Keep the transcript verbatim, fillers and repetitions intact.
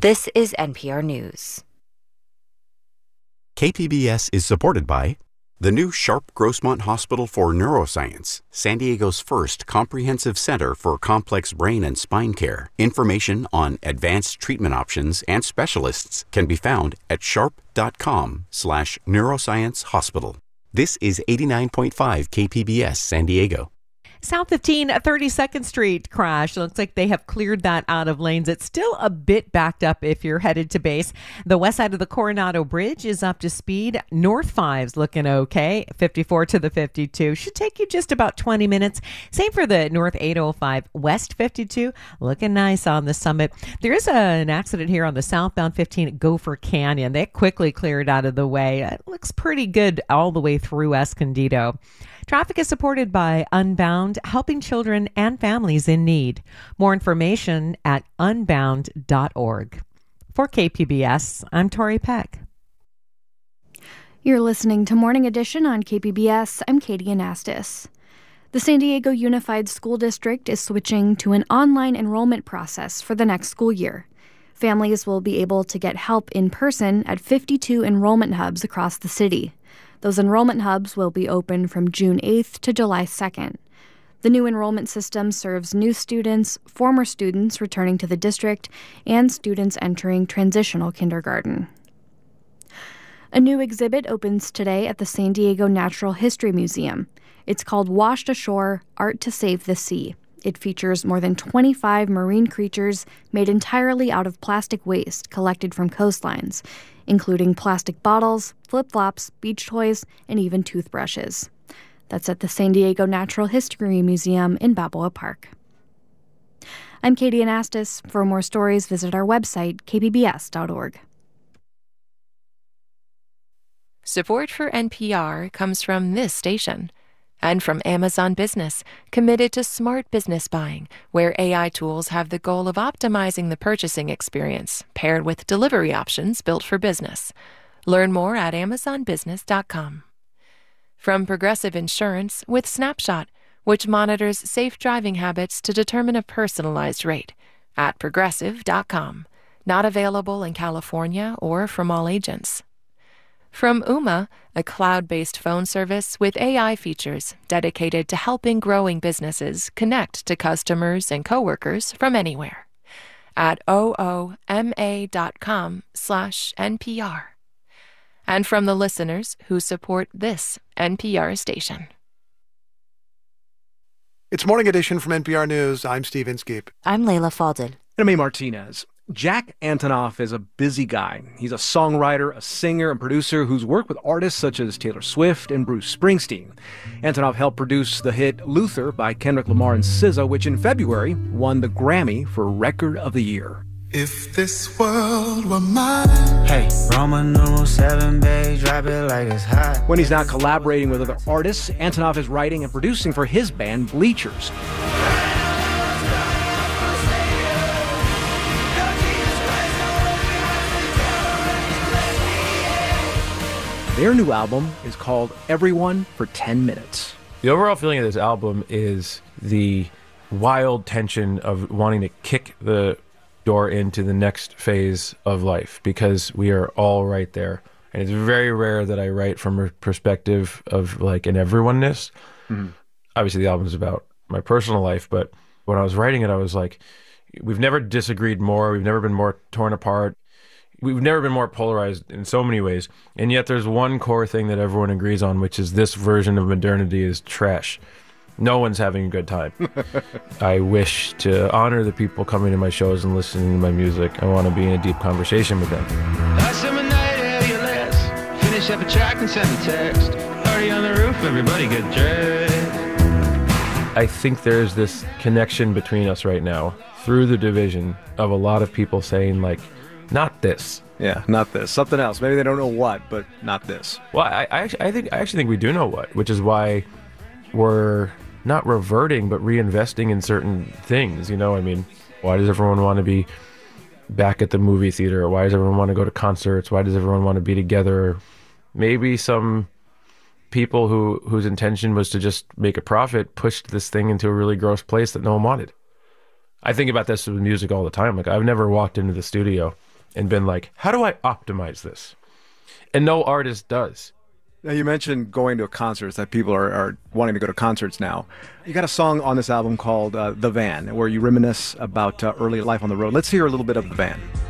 This is N P R News. K P B S is supported by the new Sharp Grossmont Hospital for Neuroscience, San Diego's first comprehensive center for complex brain and spine care. Information on advanced treatment options and specialists can be found at sharp.com slash neuroscience hospital. This is eighty-nine point five K P B S San Diego. South fifteen thirty-second Street crash. Looks like they have cleared that out of lanes. It's still a bit backed up if you're headed to base. The west side of the Coronado Bridge is up to speed. North five's looking okay. fifty-four to the fifty-two. Should take you just about twenty minutes. Same for the North eight oh five. West fifty-two looking nice on the summit. There is a, an accident here on the southbound fifteen at Gopher Canyon. They quickly cleared out of the way. It looks pretty good all the way through Escondido. Traffic is supported by Unbound, helping children and families in need. More information at unbound dot org. For K P B S, I'm Tori Peck. You're listening to Morning Edition on K P B S. I'm Katie Anastas. The San Diego Unified School District is switching to an online enrollment process for the next school year. Families will be able to get help in person at fifty-two enrollment hubs across the city. Those enrollment hubs will be open from June eighth to July second. The new enrollment system serves new students, former students returning to the district, and students entering transitional kindergarten. A new exhibit opens today at the San Diego Natural History Museum. It's called Washed Ashore: Art to Save the Sea. It features more than twenty-five marine creatures made entirely out of plastic waste collected from coastlines, including plastic bottles, flip-flops, beach toys, and even toothbrushes. That's at the San Diego Natural History Museum in Balboa Park. I'm Katie Anastas. For more stories, visit our website, k p b s dot org. Support for N P R comes from this station. And from Amazon Business, committed to smart business buying, where A I tools have the goal of optimizing the purchasing experience, paired with delivery options built for business. Learn more at amazon business dot com. From Progressive Insurance with Snapshot, which monitors safe driving habits to determine a personalized rate, at progressive dot com. Not available in California or from all agents. From Ooma, a cloud-based phone service with A I features dedicated to helping growing businesses connect to customers and coworkers from anywhere. At ooma dot com slash N P R. And from the listeners who support this N P R station. It's Morning Edition from N P R News. I'm Steve Inskeep. I'm Layla Fadel. And I'm A. Martinez. Jack Antonoff is a busy guy. He's a songwriter, a singer, and producer who's worked with artists such as Taylor Swift and Bruce Springsteen. Antonoff helped produce the hit Luther by Kendrick Lamar and S Z A, which in February won the Grammy for Record of the Year. If this world were mine. Hey, Roman numeral seven, babe, drop it like it's hot. When he's not collaborating with other artists, Antonoff is writing and producing for his band Bleachers. Their new album is called Everyone for ten minutes. The overall feeling of this album is the wild tension of wanting to kick the door into the next phase of life, because we are all right there. And it's very rare that I write from a perspective of like an everyone-ness. Mm-hmm. Obviously, the album is about my personal life, but when I was writing it, I was like, we've never disagreed more. We've never been more torn apart. We've never been more polarized in so many ways. And yet there's one core thing that everyone agrees on, which is this version of modernity is trash. No one's having a good time. I wish to honor the people coming to my shows and listening to my music. I want to be in a deep conversation with them. Last summer night, L U S. Finish up a track and send a text. Party on the roof, everybody get dressed. I think there's this connection between us right now through the division of a lot of people saying like, not this. Yeah, not this. Something else. Maybe they don't know what, but not this. Well, I, I, actually, I think I actually think we do know what, which is why we're not reverting, but reinvesting in certain things. You know, I mean, why does everyone want to be back at the movie theater? Why does everyone want to go to concerts? Why does everyone want to be together? Maybe some people who whose intention was to just make a profit pushed this thing into a really gross place that no one wanted. I think about this with music all the time. Like, I've never walked into the studio and been like, how do I optimize this? And no artist does. Now, you mentioned going to concerts, that people are, are wanting to go to concerts now. You got a song on this album called uh, The Van, where you reminisce about uh, early life on the road. Let's hear a little bit of The Van.